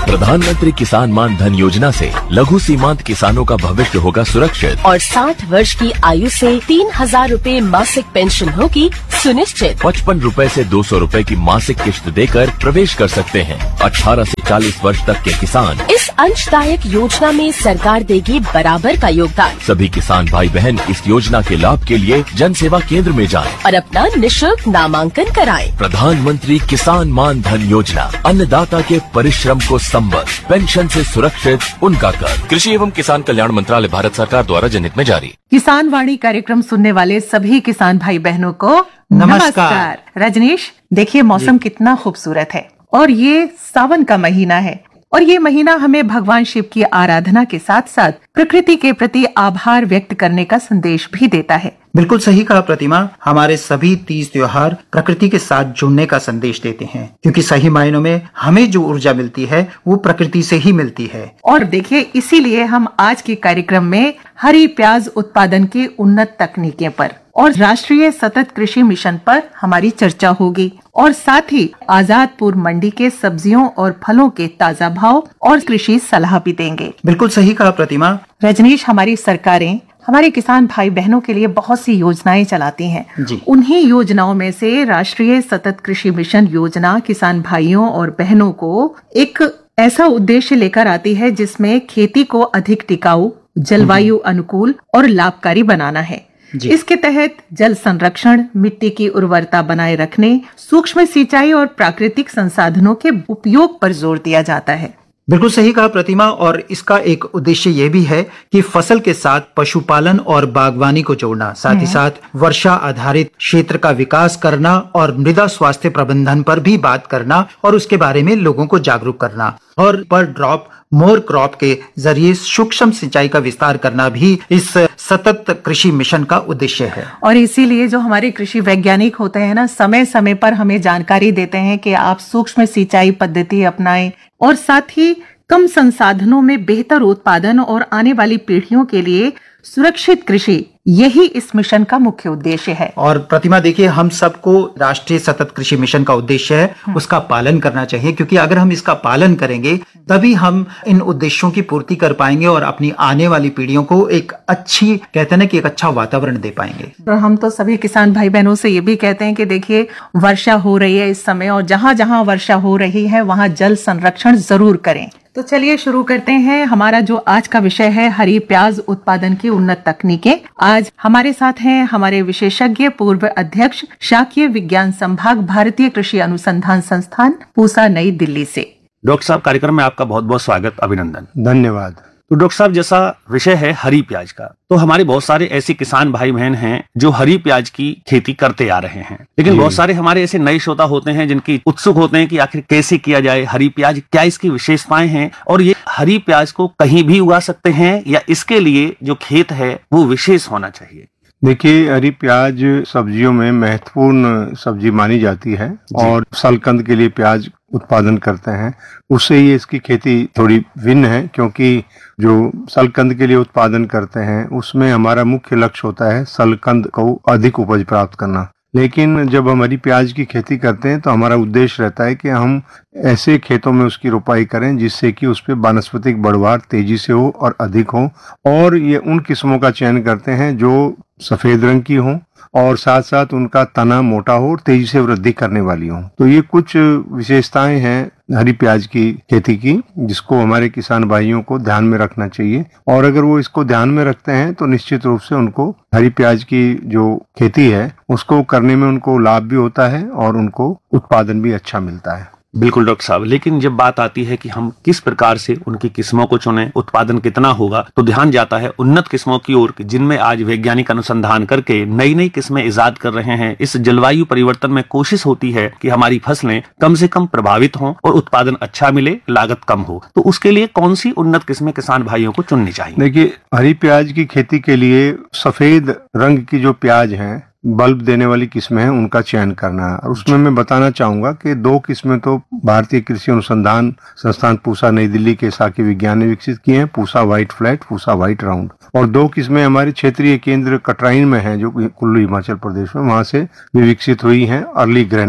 प्रधानमंत्री किसान मान धन योजना से लघु सीमांत किसानों का भविष्य होगा सुरक्षित और 60 वर्ष की आयु से 3,000 रूपए मासिक पेंशन होगी सुनिश्चित। 55 रूपए से 200 रूपए की मासिक किश्त देकर प्रवेश कर सकते हैं। 18 से 40 वर्ष तक के किसान इस अंशदायक योजना में सरकार देगी बराबर का योगदान। सभी किसान भाई बहन इस योजना के लाभ के लिए जन सेवा केंद्र में जाएं और अपना निःशुल्क नामांकन कराएं। प्रधानमंत्री किसान मान धन योजना, अन्नदाता के परिश्रम को संबल, पेंशन से सुरक्षित उनका कर। कृषि एवं किसान कल्याण मंत्रालय, भारत सरकार द्वारा जनहित में जारी। किसान वाणी कार्यक्रम सुनने वाले सभी किसान भाई बहनों को नमस्कार। रजनीश, देखिए मौसम कितना खूबसूरत है और ये सावन का महीना है और ये महीना हमें भगवान शिव की आराधना के साथ साथ प्रकृति के प्रति आभार व्यक्त करने का संदेश भी देता है। बिल्कुल सही कहा प्रतिमा। हमारे सभी तीज त्योहार प्रकृति के साथ जुड़ने का संदेश देते हैं, क्योंकि सही मायनों में हमें जो ऊर्जा मिलती है वो प्रकृति से ही मिलती है। और देखिए, इसीलिए हम आज के कार्यक्रम में हरी प्याज उत्पादन की उन्नत तकनीकें पर और राष्ट्रीय सतत कृषि मिशन पर हमारी चर्चा होगी और साथ ही आजादपुर मंडी के सब्जियों और फलों के ताजा भाव और कृषि सलाह भी देंगे। बिल्कुल सही कहा प्रतिमा। रजनीश, हमारी सरकारें हमारे किसान भाई बहनों के लिए बहुत सी योजनाएं चलाती हैं। उन्हीं योजनाओं में से राष्ट्रीय सतत कृषि मिशन योजना किसान भाइयों और बहनों को एक ऐसा उद्देश्य लेकर आती है जिसमें खेती को अधिक टिकाऊ, जलवायु अनुकूल और लाभकारी बनाना है। इसके तहत जल संरक्षण, मिट्टी की उर्वरता बनाए रखने, सूक्ष्म सिंचाई और प्राकृतिक संसाधनों के उपयोग पर जोर दिया जाता है। बिल्कुल सही कहा प्रतिमा। और इसका एक उद्देश्य ये भी है कि फसल के साथ पशुपालन और बागवानी को जोड़ना, साथ ही साथ वर्षा आधारित क्षेत्र का विकास करना और मृदा स्वास्थ्य प्रबंधन पर भी बात करना और उसके बारे में लोगों को जागरूक करना और पर ड्रॉप मोर क्रॉप के जरिए सूक्ष्म सिंचाई का विस्तार करना भी इस सतत कृषि मिशन का उद्देश्य है। और इसीलिए जो हमारे कृषि वैज्ञानिक होते हैं ना, समय समय पर हमें जानकारी देते हैं कि आप सूक्ष्म सिंचाई पद्धति अपनाएं और साथ ही कम संसाधनों में बेहतर उत्पादन और आने वाली पीढ़ियों के लिए सुरक्षित कृषि, यही इस मिशन का मुख्य उद्देश्य है। और प्रतिमा देखिए, हम सबको राष्ट्रीय सतत कृषि मिशन का उद्देश्य है उसका पालन करना चाहिए, क्योंकि अगर हम इसका पालन करेंगे तभी हम इन उद्देश्यों की पूर्ति कर पाएंगे और अपनी आने वाली पीढ़ियों को एक अच्छी, कहते हैं ना कि एक अच्छा वातावरण दे पाएंगे। तो हम तो सभी किसान भाई बहनों से ये भी कहते हैं कि देखिए, वर्षा हो रही है इस समय और जहाँ जहाँ वर्षा हो रही है वहाँ जल संरक्षण जरूर करें। तो चलिए शुरू करते हैं। हमारा जो आज का विषय है हरी प्याज उत्पादन की उन्नत तकनीकें। आज हमारे साथ हैं हमारे विशेषज्ञ, पूर्व अध्यक्ष, शाकीय विज्ञान संभाग, भारतीय कृषि अनुसंधान संस्थान, पूसा, नई दिल्ली से। डॉक्टर साहब, कार्यक्रम में आपका बहुत बहुत स्वागत, अभिनंदन। धन्यवाद। तो डॉक्टर साहब, जैसा विषय है हरी प्याज का, तो हमारे बहुत सारे ऐसे किसान भाई बहन हैं जो हरी प्याज की खेती करते आ रहे हैं, लेकिन बहुत सारे हमारे ऐसे नए श्रोता होते हैं जिनकी उत्सुक होते हैं कि आखिर कैसे किया जाए हरी प्याज, क्या इसकी विशेषताएं हैं और ये हरी प्याज को कहीं भी उगा सकते हैं या इसके लिए जो खेत है वो विशेष होना चाहिए? देखिए, हरी प्याज सब्जियों में महत्वपूर्ण सब्जी मानी जाती है और सलकंद के लिए प्याज उत्पादन करते हैं। उससे ही इसकी खेती थोड़ी भिन्न है, क्योंकि जो सलकंद के लिए उत्पादन करते हैं उसमें हमारा मुख्य लक्ष्य होता है सलकंद को अधिक उपज प्राप्त करना। लेकिन जब हम हरी प्याज की खेती करते हैं तो हमारा उद्देश्य रहता है कि हम ऐसे खेतों में उसकी रोपाई करें जिससे कि उस पे वानस्पतिक बढ़वार तेजी से हो और अधिक हो, और ये उन किस्मों का चयन करते हैं जो सफेद रंग की हो और साथ साथ उनका तना मोटा हो और तेजी से वृद्धि करने वाली हो। तो ये कुछ विशेषताएं हैं हरी प्याज की खेती की, जिसको हमारे किसान भाइयों को ध्यान में रखना चाहिए। और अगर वो इसको ध्यान में रखते हैं तो निश्चित रूप से उनको हरी प्याज की जो खेती है उसको करने में उनको लाभ भी होता है और उनको उत्पादन भी अच्छा मिलता है। बिल्कुल डॉक्टर साहब, लेकिन जब बात आती है कि हम किस प्रकार से उनकी किस्मों को चुनें, उत्पादन कितना होगा, तो ध्यान जाता है उन्नत किस्मों की ओर, जिनमें आज वैज्ञानिक अनुसंधान करके नई नई किस्में इजाद कर रहे हैं। इस जलवायु परिवर्तन में कोशिश होती है कि हमारी फसलें कम से कम प्रभावित हों और उत्पादन अच्छा मिले, लागत कम हो। तो उसके लिए कौन सी उन्नत किस्में किसान भाइयों को चुननी चाहिए? देखिए, हरी प्याज की खेती के लिए सफेद रंग की जो प्याज है, बल्ब देने वाली किस्में हैं, उनका चयन करना है। और उसमें मैं बताना चाहूंगा कि 2 किस्में तो भारतीय कृषि अनुसंधान संस्थान पूसा नई दिल्ली के शाकीय विज्ञान ने विकसित किए हैं, Pusa white flat, Pusa white round. और 2 किस्में हमारे क्षेत्रीय केंद्र कटराइन में हैं, जो कुल्लू हिमाचल प्रदेश में, वहां से भी विकसित हुई हैं, अर्ली ग्रेनो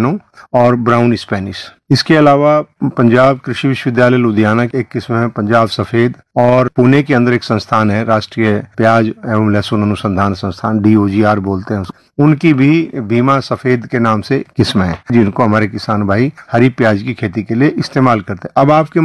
और ब्राउन स्पेनिश। इसके अलावा पंजाब कृषि विश्वविद्यालय लुधियाना की एक किस्म है पंजाब सफेद, और पुणे के अंदर एक संस्थान है राष्ट्रीय प्याज एवं लहसुन अनुसंधान संस्थान, DOGR बोलते हैं, उनकी भी भीमा सफेद के नाम से किस्म है जिनको हमारे किसान भाई हरी प्याज की खेती के लिए इस्तेमाल करते हैं। अब आपके